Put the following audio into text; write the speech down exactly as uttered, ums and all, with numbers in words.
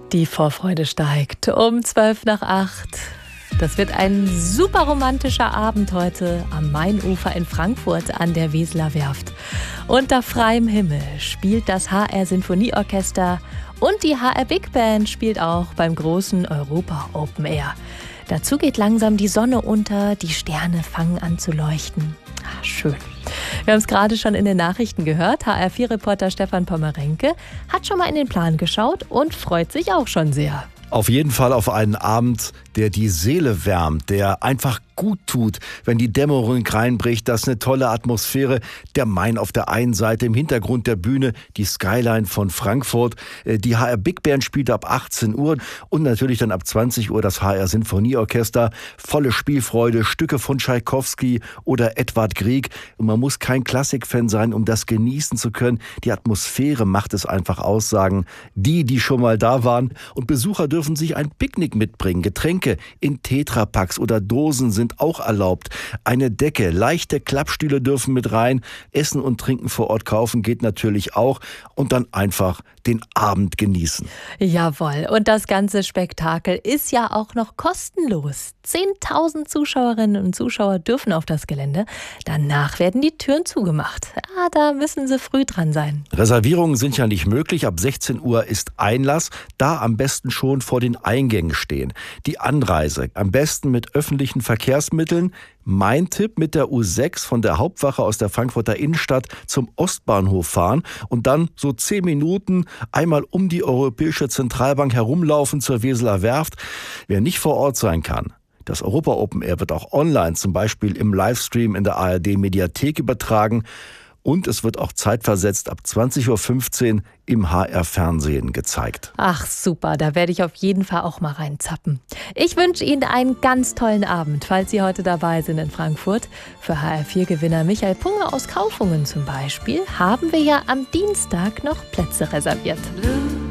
Die Vorfreude steigt um zwölf nach acht. Das wird ein super romantischer Abend heute am Mainufer in Frankfurt an der Weseler Werft. Unter freiem Himmel spielt das H R Sinfonieorchester und die H R Big Band spielt auch beim großen Europa Open Air. Dazu geht langsam die Sonne unter, die Sterne fangen an zu leuchten. Ach, schön. Wir haben es gerade schon in den Nachrichten gehört. H R vier Reporter Stefan Pommerenke hat schon mal in den Plan geschaut und freut sich auch schon sehr. Auf jeden Fall auf einen Abend, der die Seele wärmt, der einfach gut tut, wenn die Dämmerung reinbricht. Das ist eine tolle Atmosphäre. Der Main auf der einen Seite, im Hintergrund der Bühne die Skyline von Frankfurt. Die H R Big Band spielt ab achtzehn Uhr und natürlich dann ab zwanzig Uhr das H R Sinfonieorchester. Volle Spielfreude, Stücke von Tschaikowski oder Edvard Grieg. Und man muss kein Klassikfan sein, um das genießen zu können. Die Atmosphäre macht es einfach aus, sagen die, die schon mal da waren. Und Besucher dürfen sich ein Picknick mitbringen. Getränke in Tetrapacks oder Dosen sind auch erlaubt. Eine Decke, leichte Klappstühle dürfen mit rein. Essen und Trinken vor Ort kaufen geht natürlich auch. Und dann einfach den Abend genießen. Jawohl. Und das ganze Spektakel ist ja auch noch kostenlos. zehntausend Zuschauerinnen und Zuschauer dürfen auf das Gelände. Danach werden die Türen zugemacht. Ah, da müssen sie früh dran sein. Reservierungen sind ja nicht möglich. Ab sechzehn Uhr ist Einlass. Da am besten schon vor den Eingängen stehen. Die Anreise am besten mit öffentlichen Verkehrsmitteln. Mein Tipp: mit der U sechs von der Hauptwache aus der Frankfurter Innenstadt zum Ostbahnhof fahren und dann so zehn Minuten einmal um die Europäische Zentralbank herumlaufen zur Weseler Werft. Wer nicht vor Ort sein kann, das Europa Open Air wird auch online, zum Beispiel im Livestream in der A R D Mediathek übertragen. Und es wird auch zeitversetzt ab zwanzig Uhr fünfzehn im H R-Fernsehen gezeigt. Ach super, da werde ich auf jeden Fall auch mal reinzappen. Ich wünsche Ihnen einen ganz tollen Abend, falls Sie heute dabei sind in Frankfurt. Für H R vier Gewinner Michael Punger aus Kaufungen zum Beispiel haben wir ja am Dienstag noch Plätze reserviert.